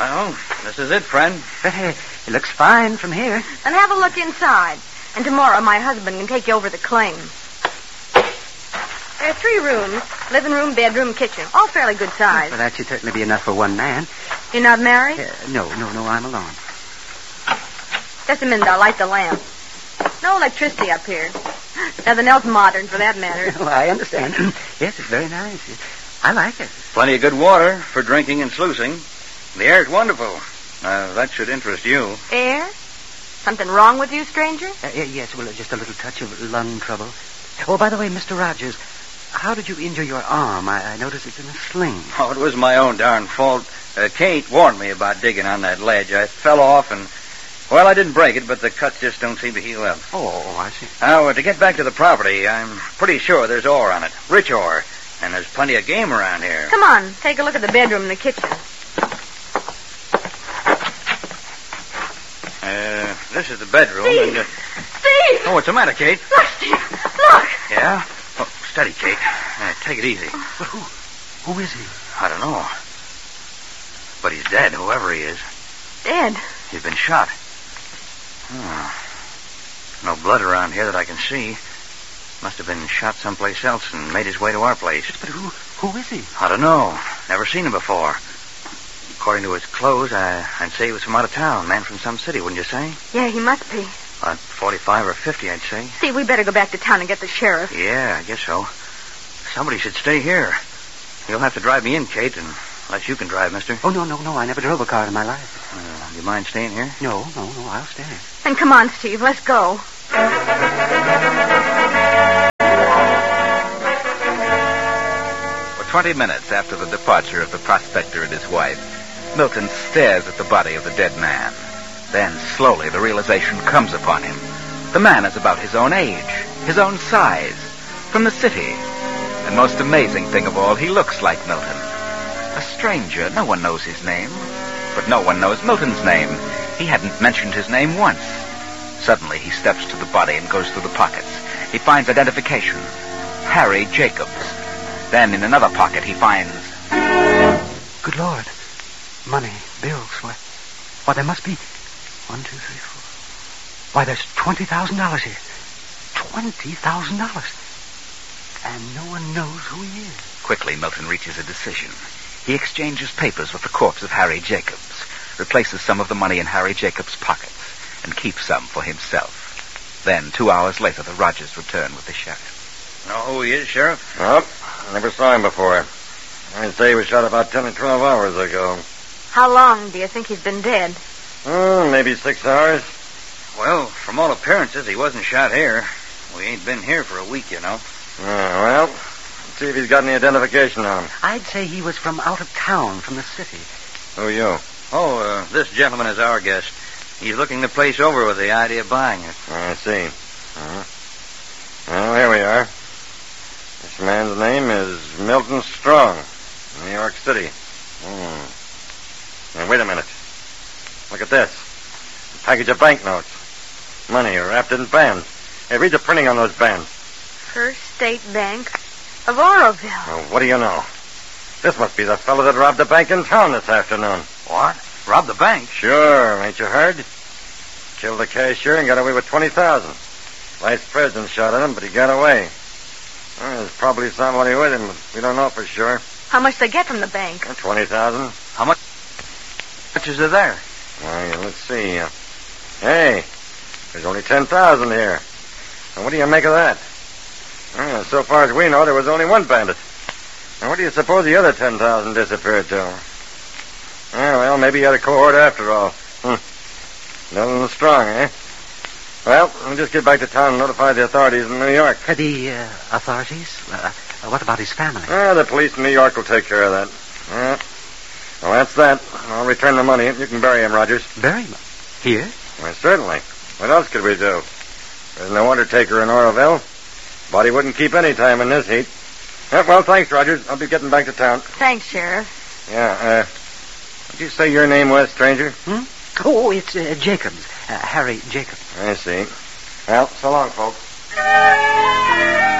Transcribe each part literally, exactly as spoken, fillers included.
Well, this is it, friend. It looks fine from here. Then have a look inside. And tomorrow my husband can take you over the claim. There are three rooms. Living room, bedroom, kitchen. All fairly good size. Well, that should certainly be enough for one man. You're not married? Uh, no, no, no, I'm alone. Just a minute, I'll light the lamp. No electricity up here. Nothing else modern, for that matter. Oh, I understand. Yes, it's very nice. I like it. Plenty of good water for drinking and sluicing. The air's wonderful. Uh, that should interest you. Air? Something wrong with you, stranger? Uh, yes, well, just a little touch of lung trouble. Oh, by the way, Mister Rogers, how did you injure your arm? I, I noticed it's in a sling. Oh, it was my own darn fault. Uh, Kate warned me about digging on that ledge. I fell off and, well, I didn't break it, but the cuts just don't seem to heal up. Oh, I see. Now, uh, to get back to the property, I'm pretty sure there's ore on it. Rich ore. And there's plenty of game around here. Come on, take a look at the bedroom and the kitchen. Uh, this is the bedroom. Steve! And, uh... Steve! Oh, what's the matter, Kate? Look, Steve! Look! Yeah? Oh, steady, Kate. Uh, take it easy. But who? Who is he? I don't know. But he's dead, whoever he is. Dead? He's been shot. Oh. No blood around here that I can see. Must have been shot someplace else and made his way to our place. But who who is he? I don't know. Never seen him before. According to his clothes, I, I'd say he was from out of town. Man from some city, wouldn't you say? Yeah, he must be. About forty-five or fifty, I'd say. Steve, we better go back to town and get the sheriff. Yeah, I guess so. Somebody should stay here. You'll have to drive me in, Kate, unless you can drive, mister. Oh, no, no, no. I never drove a car in my life. Uh, do you mind staying here? No, no, no. I'll stay. Then come on, Steve. Let's go. For twenty minutes after the departure of the prospector and his wife, Milton stares at the body of the dead man. Then, slowly, the realization comes upon him. The man is about his own age, his own size, from the city. And most amazing thing of all, he looks like Milton. A stranger, no one knows his name. But no one knows Milton's name. He hadn't mentioned his name once. Suddenly, he steps to the body and goes through the pockets. He finds identification. Harry Jacobs. Then, in another pocket, he finds... Good Lord. Money, bills. Why, why there must be... One, two, three, four... Why, there's twenty thousand dollars here. twenty thousand dollars. And no one knows who he is. Quickly, Milton reaches a decision. He exchanges papers with the corpse of Harry Jacobs, replaces some of the money in Harry Jacobs' pockets, and keeps some for himself. Then, two hours later, the Rogers return with the sheriff. Know who he is, Sheriff? Nope. I never saw him before. I'd say he was shot about ten or twelve hours ago. How long do you think he's been dead? Oh, maybe six hours. Well, from all appearances, he wasn't shot here. We ain't been here for a week, you know. Oh, well, let's see if he's got any identification on him. I'd say he was from out of town, from the city. Who are you? Oh, uh, this gentleman is our guest. He's looking the place over with the idea of buying it. I see. Uh-huh. Well, here we are. This man's name is Milton Strong, New York City. Hmm. Now, wait a minute. Look at this. A package of banknotes. Money wrapped in bands. Hey, read the printing on those bands. First State Bank of Oroville. Oh, what do you know? This must be the fellow that robbed the bank in town this afternoon. What? Robbed the bank? Sure, ain't you heard? Killed the cashier and got away with twenty thousand. Vice president shot at him, but he got away. Well, there's probably somebody with him, but we don't know for sure. How much they get from the bank? Twenty thousand. How much? How much is there there? Well, let's see. Uh, hey, there's only ten thousand here. Now, what do you make of that? Well, so far as we know, there was only one bandit. Now, what do you suppose the other ten thousand disappeared to? Oh, well, maybe he had a cohort after all. Hmm. Nothing strong, eh? Well, we'll just get back to town and notify the authorities in New York. Uh, the uh, authorities? Uh, uh, what about his family? Ah, the police in New York will take care of that. Yeah. Well, that's that. I'll return the money. You can bury him, Rogers. Bury him? Here? Well, certainly. What else could we do? There's no undertaker in Oroville. Body wouldn't keep any time in this heat. Yeah, well, thanks, Rogers. I'll be getting back to town. Thanks, Sheriff. Yeah, uh, what did you say your name was, stranger? Hmm? Oh, it's uh, Jacobs. Uh, Harry Jacobs. I see. Well, so long, folks.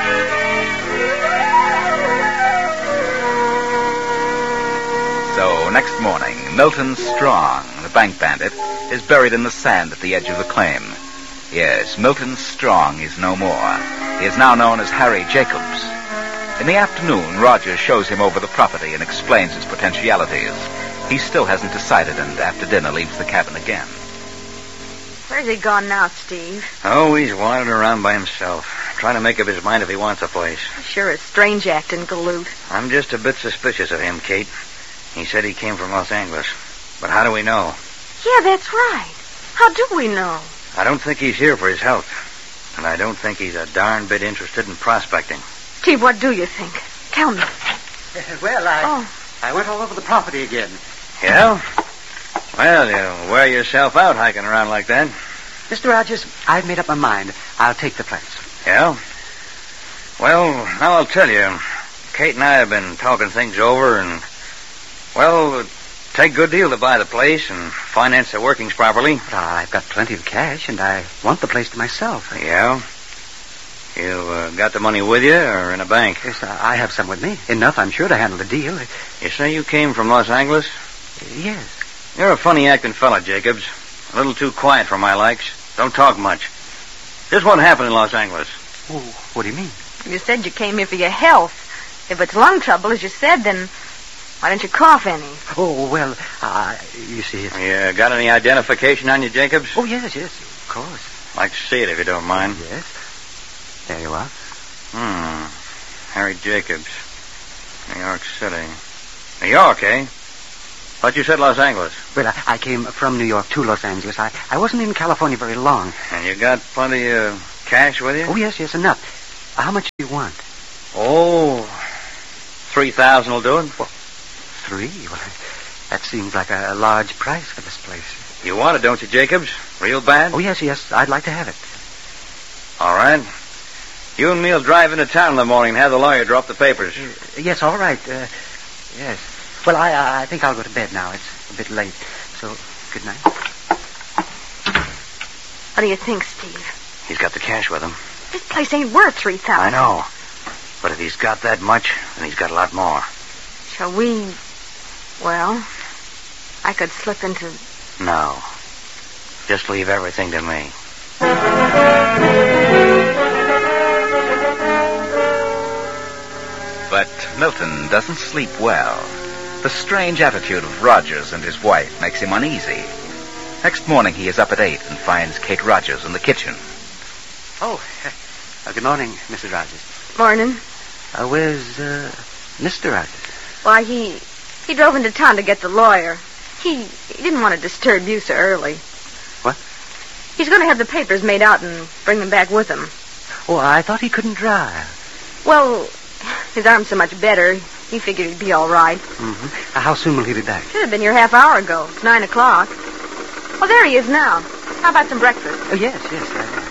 So next morning, Milton Strong, the bank bandit, is buried in the sand at the edge of the claim. Yes, Milton Strong is no more. He is now known as Harry Jacobs. In the afternoon, Rogers shows him over the property and explains its potentialities. He still hasn't decided, and after dinner leaves the cabin again. Where's he gone now, Steve? Oh, he's wandering around by himself, trying to make up his mind if he wants a place. Sure is strange acting, Galoot. I'm just a bit suspicious of him, Kate. He said he came from Los Angeles. But how do we know? Yeah, that's right. How do we know? I don't think he's here for his health. And I don't think he's a darn bit interested in prospecting. Steve, what do you think? Tell me. Uh, well, I Oh. I went all over the property again. Yeah? Well, you wear yourself out hiking around like that. Mister Rogers, I've made up my mind. I'll take the place. Yeah? Well, now I'll tell you. Kate and I have been talking things over, and, well, take a good deal to buy the place and finance the workings properly. But I've got plenty of cash, and I want the place to myself. Yeah? You uh, got the money with you or in a bank? Yes, I have some with me. Enough, I'm sure, to handle the deal. You say you came from Los Angeles? Yes. You're a funny acting fella, Jacobs. A little too quiet for my likes. Don't talk much. Just what happened in Los Angeles? Oh, what do you mean? You said you came here for your health. If it's lung trouble, as you said, then why don't you cough any? Oh, well, uh, you see, it's... You got any identification on you, Jacobs? Oh, yes, yes, of course. Like to see it if you don't mind. Yes. There you are. Hmm. Harry Jacobs. New York City. New York, eh? Thought you said Los Angeles. Well, I, I came from New York to Los Angeles. I, I wasn't in California very long. And you got plenty of cash with you? Oh, yes, yes, enough. How much do you want? Oh, three thousand will do it. Well, three? Well, that seems like a, a large price for this place. You want it, don't you, Jacobs? Real bad? Oh, yes, yes, I'd like to have it. All right. You and me'll drive into town in the morning and have the lawyer drop the papers. Uh, yes, all right. Uh, yes. Well, I uh, I think I'll go to bed now. It's a bit late. So, good night. What do you think, Steve? He's got the cash with him. This place ain't worth three thousand. I know. But if he's got that much, then he's got a lot more. Shall we... Well, I could slip into... No. Just leave everything to me. But Milton doesn't sleep well. The strange attitude of Rogers and his wife makes him uneasy. Next morning he is up at eight and finds Kate Rogers in the kitchen. Oh, uh, good morning, Missus Rogers. Morning. Uh, where's uh, Mister Rogers? Why, he... He drove into town to get the lawyer. He... He didn't want to disturb you so early. What? He's going to have the papers made out and bring them back with him. Oh, I thought he couldn't drive. Well, his arm's so much better, he figured he'd be all right. Mm-hmm. Uh, how soon will he be back? Should have been here half hour ago. It's nine o'clock. Well, there he is now. How about some breakfast? Oh, yes, yes. I,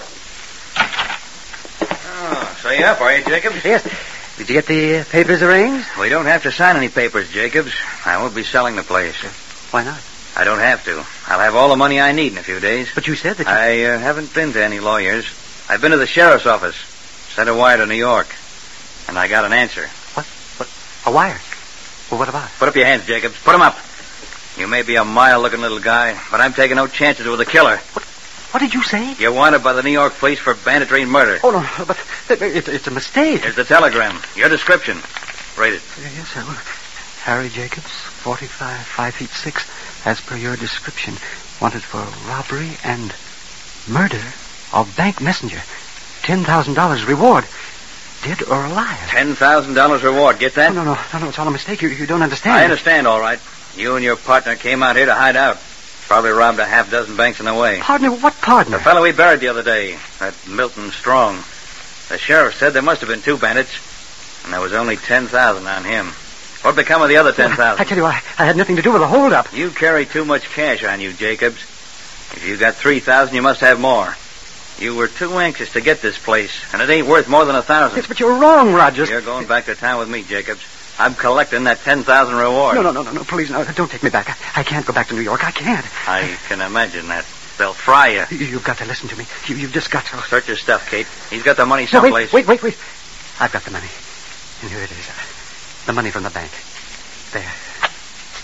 Oh, so you up, are you, Jacobs? yes. Did you get the uh, papers arranged? We don't have to sign any papers, Jacobs. I won't be selling the place. Why not? I don't have to. I'll have all the money I need in a few days. But you said that you... I uh, haven't been to any lawyers. I've been to the sheriff's office. Sent a wire to New York. And I got an answer. What? What? A wire? Well, what about it? Put up your hands, Jacobs. Put 'em up. You may be a mild-looking little guy, but I'm taking no chances with a killer. What? What did you say? You're wanted by the New York police for banditry and murder. Oh, no, but it, it's a mistake. Here's the telegram. Your description. Read it. Yes, sir. Well, Harry Jacobs, forty-five, five feet six, as per your description, wanted for robbery and murder of bank messenger. Ten thousand dollars reward. Dead or alive. Ten thousand dollars reward. Get that? No, no, no, no, no, it's all a mistake. You, you don't understand. I understand, all right. You and your partner came out here to hide out. Probably robbed a half dozen banks on the way. Partner? What partner? The fellow we buried the other day, that Milton Strong. The sheriff said there must have been two bandits, and there was only ten thousand on him. What'd become of the other ten thousand? I tell you, I, I had nothing to do with the holdup. You carry too much cash on you, Jacobs. If you got three thousand, you must have more. You were too anxious to get this place, and it ain't worth more than a thousand. Yes, but you're wrong, Rogers. You're going back to town with me, Jacobs. I'm collecting that ten thousand reward. No, no, no, no, no, please, no, don't take me back. I, I can't go back to New York. I can't. I can imagine that. They'll fry you. you you've got to listen to me. You, you've just got to... Search your stuff, Kate. He's got the money No, wait, someplace. wait, wait, wait. I've got the money. And here it is. Uh, the money from the bank. There.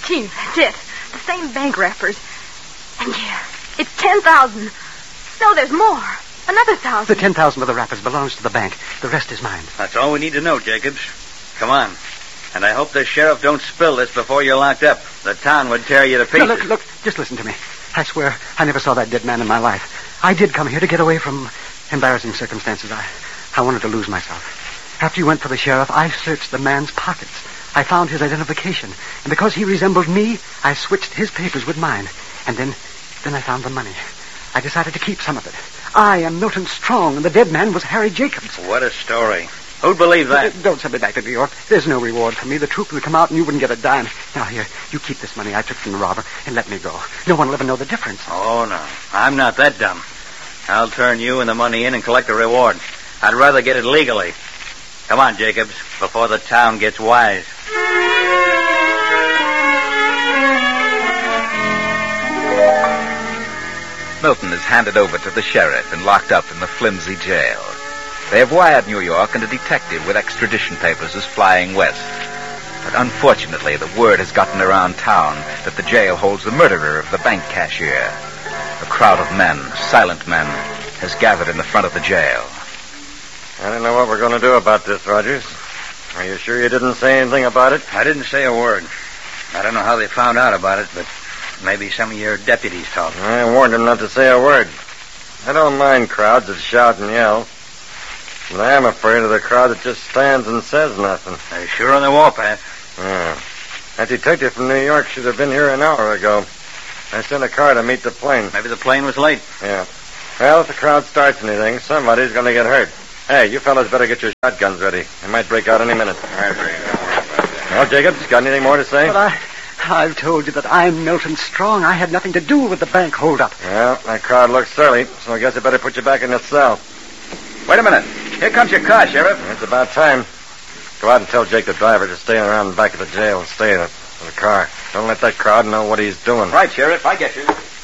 Chief, that's it. The same bank wrappers. And yeah, it's ten thousand. No, there's more. Another thousand. The ten thousand of the wrappers belongs to the bank. The rest is mine. That's all we need to know, Jacobs. Come on. And I hope the sheriff don't spill this before you're locked up. The town would tear you to pieces. No, look, look, just listen to me. I swear I never saw that dead man in my life. I did come here to get away from embarrassing circumstances. I, I wanted to lose myself. After you went for the sheriff, I searched the man's pockets. I found his identification. And because he resembled me, I switched his papers with mine. And then, then I found the money. I decided to keep some of it. I am Milton Strong, and the dead man was Harry Jacobs. What a story. Who'd believe that? Don't send me back to New York. There's no reward for me. The truth would come out and you wouldn't get a dime. Now, here, you keep this money I took from the robber and let me go. No one will ever know the difference. Oh, no. I'm not that dumb. I'll turn you and the money in and collect the reward. I'd rather get it legally. Come on, Jacobs, before the town gets wise. Milton is handed over to the sheriff and locked up in the flimsy jail. They have wired New York, and a detective with extradition papers is flying west. But unfortunately, the word has gotten around town that the jail holds the murderer of the bank cashier. A crowd of men, silent men, has gathered in the front of the jail. I don't know what we're going to do about this, Rogers. Are you sure you didn't say anything about it? I didn't say a word. I don't know how they found out about it, but maybe some of your deputies talked. I warned them not to say a word. I don't mind crowds that shout and yell. But I am afraid of the crowd that just stands and says nothing. They're sure on the warpath. Yeah. That detective from New York should have been here an hour ago. I sent a car to meet the plane. Maybe the plane was late. Yeah. Well, if the crowd starts anything, somebody's going to get hurt. Hey, you fellas better get your shotguns ready. They might break out any minute. Well, Jacobs, got anything more to say? But I, I've told you that I'm Milton Strong. I had nothing to do with the bank holdup. Well, that crowd looks surly, so I guess I better put you back in the cell. Wait a minute. Here comes your car, Sheriff. It's about time. Go out and tell Jake the driver to stay around the back of the jail and stay in the, in the car. Don't let that crowd know what he's doing. Right, Sheriff. I get you.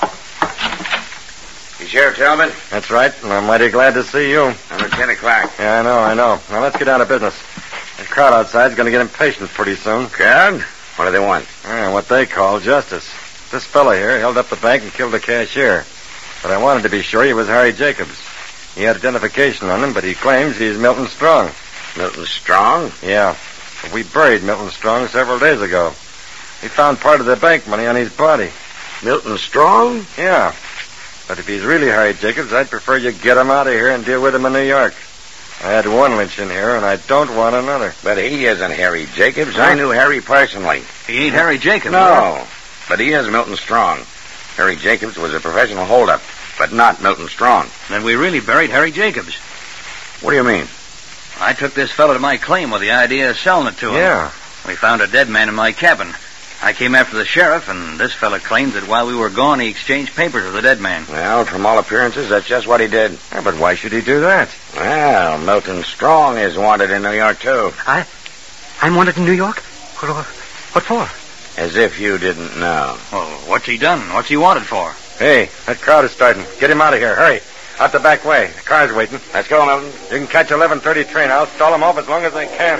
You Sheriff Talbot? That's right, and I'm mighty glad to see you. I'm at ten o'clock. Yeah, I know, I know. Now, let's get down to business. The crowd outside's going to get impatient pretty soon. Crowd? What do they want? Yeah, what they call justice. This fella here held up the bank and killed the cashier. But I wanted to be sure he was Harry Jacobs. He had identification on him, but he claims he's Milton Strong. Milton Strong? Yeah. But we buried Milton Strong several days ago. We found part of the bank money on his body. Milton Strong? Yeah. But if he's really Harry Jacobs, I'd prefer you get him out of here and deal with him in New York. I had one lynch in here, and I don't want another. But he isn't Harry Jacobs. I knew Harry personally. He ain't Harry Jacobs. No. But he is Milton Strong. Harry Jacobs was a professional holdup, but not Milton Strong. Then we really buried Harry Jacobs. What do you mean? I took this fellow to my claim with the idea of selling it to him. Yeah. We found a dead man in my cabin. I came after the sheriff, and this fella claims that while we were gone, he exchanged papers with the dead man. Well, from all appearances, that's just what he did. Yeah, but why should he do that? Well, Milton Strong is wanted in New York, too. I... I'm wanted in New York? What, what for? As if you didn't know. Well, what's he done? What's he wanted for? Hey, that crowd is starting. Get him out of here. Hurry. Out the back way. The car's waiting. Let's go, Milton. You can catch eleven thirty train. I'll stall them off as long as I can.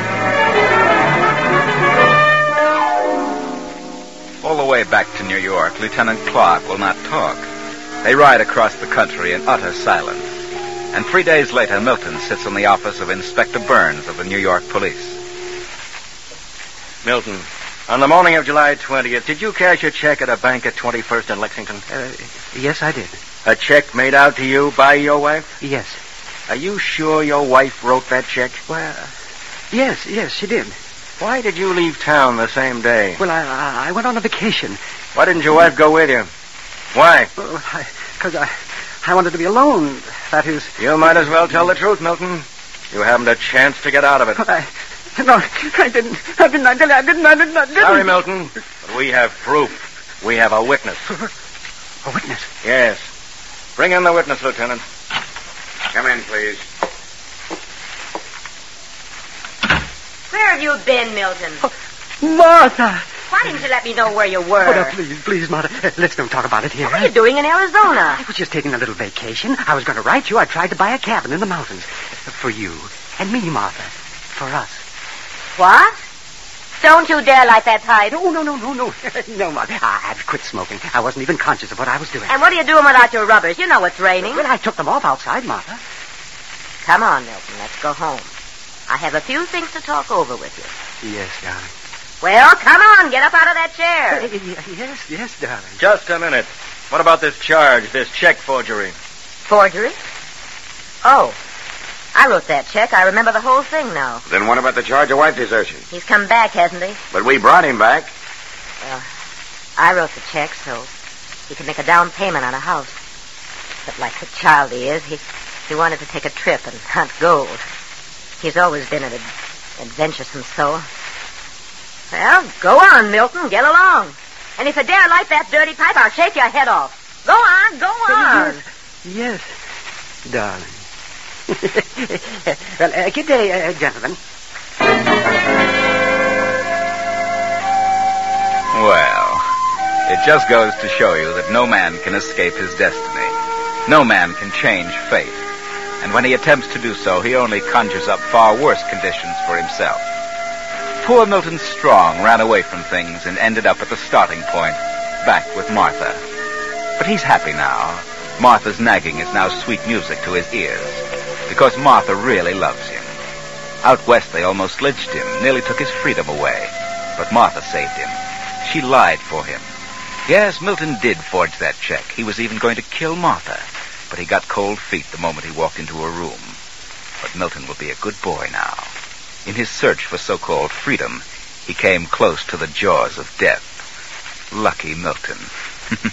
All the way back to New York, Lieutenant Clark will not talk. They ride across the country in utter silence. And three days later, Milton sits in the office of Inspector Burns of the New York Police. Milton, on the morning of July twentieth, did you cash a check at a bank at twenty-first and Lexington? Uh, yes, I did. A check made out to you by your wife? Yes. Are you sure your wife wrote that check? Well, uh, yes, yes, she did. Why did you leave town the same day? Well, I, I went on a vacation. Why didn't your wife go with you? Why? Because I, I, I wanted to be alone. That is... You might as well tell the truth, Milton. You haven't a chance to get out of it. I, no, I didn't. I didn't. I didn't. I didn't. I didn't. I didn't. Sorry, Milton, but we have proof. We have a witness. A witness? Yes. Bring in the witness, Lieutenant. Come in, please. Where have you been, Milton? Oh, Martha! Why didn't you let me know where you were? Oh, no, please, please, Martha. Uh, let's don't talk about it here. What are you doing in Arizona? I was just taking a little vacation. I was going to write you. I tried to buy a cabin in the mountains. For you. And me, Martha. For us. What? don't you dare light that pipe. No, no, no, no, no. No, Martha. I, I've quit smoking. I wasn't even conscious of what I was doing. And what are you doing without your rubbers? You know it's raining. Well, I took them off outside, Martha. Come on, Milton. Let's go home. I have a few things to talk over with you. Yes, darling. Well, come on. Get up out of that chair. Yes, yes, darling. Just a minute. What about this charge, this check forgery? Forgery? Oh. I wrote that check. I remember the whole thing now. Then what about the charge of wife desertion? He's come back, hasn't he? But we brought him back. Well, I wrote the check so he could make a down payment on a house. But like the child he is, he, he wanted to take a trip and hunt gold. He's always been an ad- adventuresome soul. Well, go on, Milton. Get along. And if you dare light that dirty pipe, I'll shake your head off. Go on, go on. Yes, yes, darling. Well, uh, good day, uh, gentlemen. Well, it just goes to show you that no man can escape his destiny. No man can change fate. And when he attempts to do so, he only conjures up far worse conditions for himself. Poor Milton Strong ran away from things and ended up at the starting point, back with Martha. But he's happy now. Martha's nagging is now sweet music to his ears, because Martha really loves him. Out west they almost lynched him, nearly took his freedom away. But Martha saved him. She lied for him. Yes, Milton did forge that check. He was even going to kill Martha. But he got cold feet the moment he walked into a room. But Milton will be a good boy now. In his search for so-called freedom, he came close to the jaws of death. Lucky Milton.